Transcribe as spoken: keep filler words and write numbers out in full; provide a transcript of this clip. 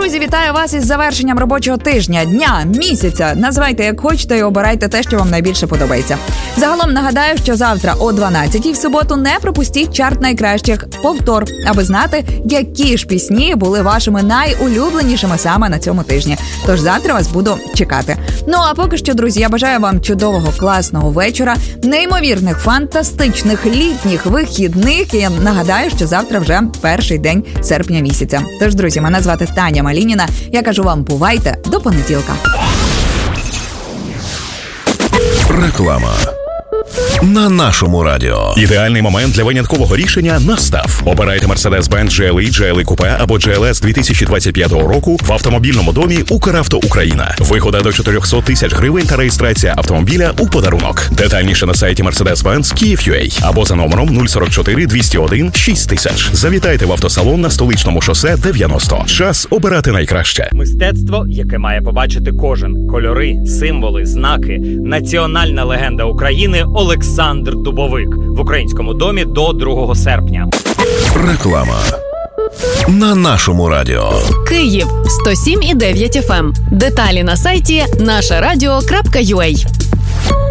Друзі, вітаю вас із завершенням робочого тижня, дня, місяця. Називайте як хочете і обирайте те, що вам найбільше подобається. Загалом нагадаю, що завтра о дванадцятій в суботу не пропустіть чарт найкращих повтор, аби знати, які ж пісні були вашими найулюбленішими саме на цьому тижні. Тож завтра вас буду чекати. Ну а поки що, друзі, я бажаю вам чудового, класного вечора, неймовірних, фантастичних літніх вихідних. І я нагадаю, що завтра вже перший день серпня місяця. Тож, друзі, мене звати Таня Малініна. Я кажу вам, бувайте до понеділка. Реклама на нашому радіо. Ідеальний момент для виняткового рішення настав. Обирайте Mercedes-Benz джі ел і, джі ел і Coupe або джі ел ес дві тисячі двадцять п'ятого року в автомобільному домі «Укравто Україна». Вигода до чотириста тисяч гривень та реєстрація автомобіля у подарунок. Детальніше на сайті Mercedes-Benz Kyiv.ua або за номером нуль сорок чотири двісті один шість тисяч. Завітайте в автосалон на Столичному шосе дев'яносто. Час обирати найкраще. Мистецтво, яке має побачити кожен. Кольори, символи, знаки. Національна легенда України Олександр Дубовик в Українському домі до другого серпня. Реклама на нашому радіо. Київ сто сім і дев'ять еф ем. Деталі на сайті наша радіо крапка ю а.